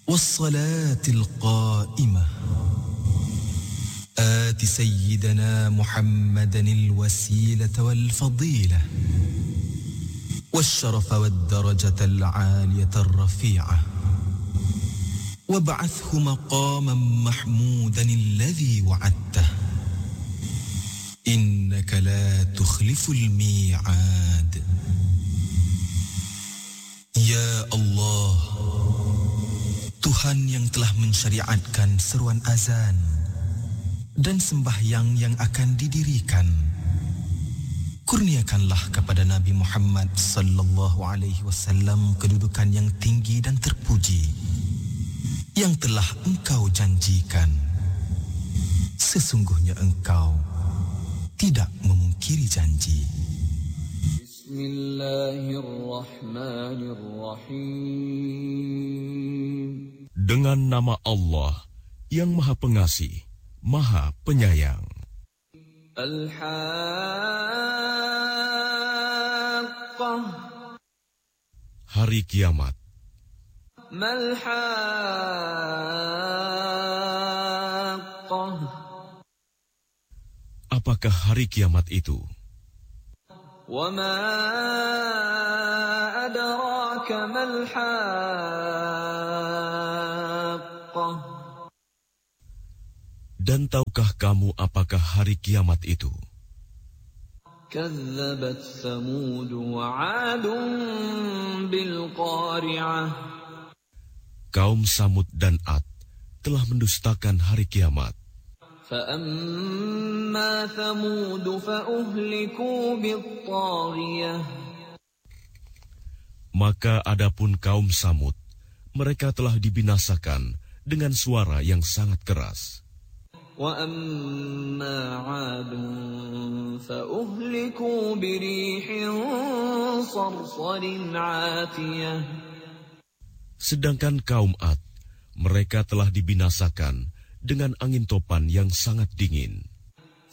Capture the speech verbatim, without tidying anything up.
والصلاة القائمة آت سيدنا محمدا الوسيلة والفضيلة والشرف والدرجة العالية الرفيعة وابعثه مقاما محمودا الذي وعدته إنك لا تخلف الميعاد. Ya Allah, Tuhan yang telah mensyariatkan seruan azan dan sembahyang yang akan didirikan, kurniakanlah kepada Nabi Muhammad sallallahu alaihi wasallam kedudukan yang tinggi dan terpuji yang telah Engkau janjikan. Sesungguhnya Engkau tidak memungkiri janji. Bismillahirrahmanirrahim. Dengan nama Allah yang Maha Pengasih, Maha Penyayang. Al-Haqqah. Hari Kiamat. Mal-Haqqah. Apakah hari kiamat itu? Wa ma adraka mal-Haqqah. Dan tahukah kamu apakah hari kiamat itu? Kazzabat Thamud wa 'Adun bil qari'ah. Kaum Samud dan Ad telah mendustakan hari kiamat. فَأَمَّا ثَمُودُ فَأُهْلِكُوا بِالطَّاغِيَةِ. Maka adapun kaum Samud, mereka telah dibinasakan dengan suara yang sangat keras. وَأَمَّا عَادٌ فَأُهْلِكُوا بِرِيحٍ صَرْصَرٍ عَاتِيَةٍ. Sedangkan kaum Ad, mereka telah dibinasakan dengan angin topan yang sangat dingin.